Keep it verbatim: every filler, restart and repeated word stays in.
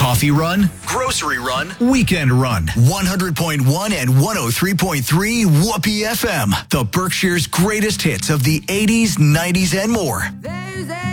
Coffee run, grocery run, weekend run. one hundred point one and one oh three point three Whoopee F M. The Berkshire's greatest hits of the eighties, nineties, and more.